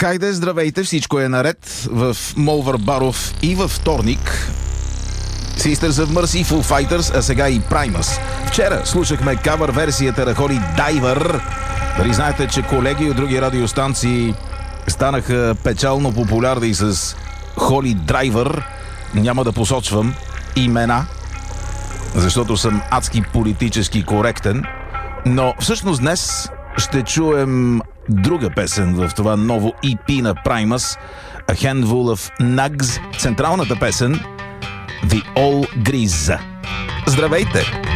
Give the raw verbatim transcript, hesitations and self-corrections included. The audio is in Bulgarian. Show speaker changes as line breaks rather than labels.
Хайде, здравейте, всичко е наред в Молвър Баров и във вторник. Sisters of Mercy, Foo Fighters, а сега и Primus. Вчера слушахме кавър версията на Holy Diver. Дали знаете, че колеги от други радиостанции станаха печално популярни с Holy Driver? Няма да посочвам имена, защото съм адски политически коректен. Но всъщност днес ще чуем друга песен в това ново и пи на Primus, A Handful of Nugs, централната песен The All Grease. Здравейте!